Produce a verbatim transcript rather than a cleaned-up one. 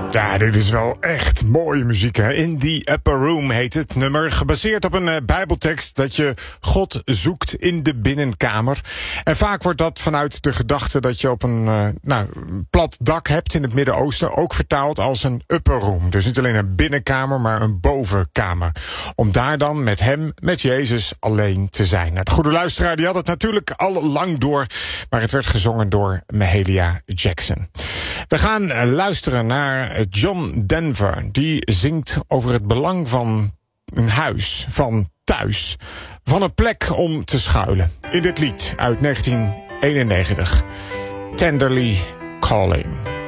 Ja, dit is wel echt mooie muziek, hè? In the Upper Room heet het nummer. Gebaseerd op een uh, bijbeltekst dat je God zoekt in de binnenkamer. En vaak wordt dat vanuit de gedachte dat je op een uh, nou, plat dak hebt in het Midden-Oosten ook vertaald als een upper room. Dus niet alleen een binnenkamer, maar een bovenkamer. Om daar dan met hem, met Jezus, alleen te zijn. Nou, de goede luisteraar die had het natuurlijk al lang door, maar het werd gezongen door Mahalia Jackson. We gaan uh, luisteren naar John Denver. Die zingt over het belang van een huis, van thuis, van een plek om te schuilen. In dit lied uit negentien eenennegentig. Tenderly Calling.